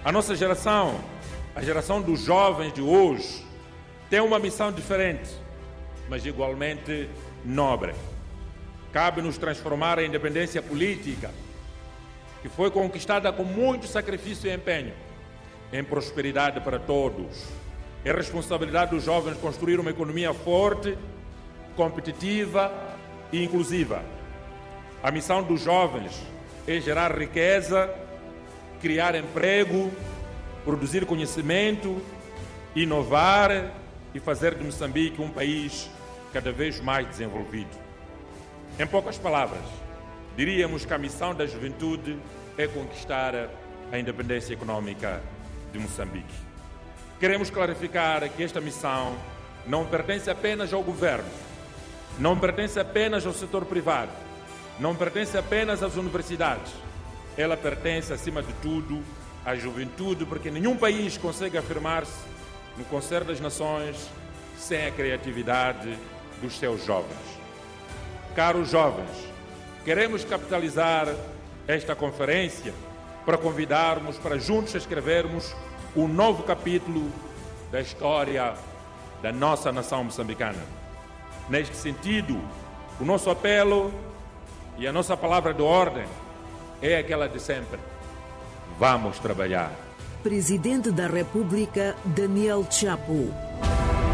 A nossa geração, a geração dos jovens de hoje, tem uma missão diferente, mas igualmente nobre. Cabe-nos transformar a independência política, que foi conquistada com muito sacrifício e empenho, em prosperidade para todos. É responsabilidade dos jovens construir uma economia forte, competitiva e inclusiva. A missão dos jovens é gerar riqueza, criar emprego, produzir conhecimento, inovar e fazer de Moçambique um país cada vez mais desenvolvido. Em poucas palavras, diríamos que a missão da juventude é conquistar a independência econômica de Moçambique. Queremos clarificar que esta missão não pertence apenas ao governo, não pertence apenas ao setor privado, não pertence apenas às universidades. Ela pertence, acima de tudo, à juventude, porque nenhum país consegue afirmar-se no concerto das nações sem a criatividade dos seus jovens. Caros jovens, queremos capitalizar esta conferência para convidarmos para juntos escrevermos um novo capítulo da história da nossa nação moçambicana. Neste sentido, o nosso apelo e a nossa palavra de ordem é aquela de sempre: vamos trabalhar. Presidente da República, Daniel Chapo.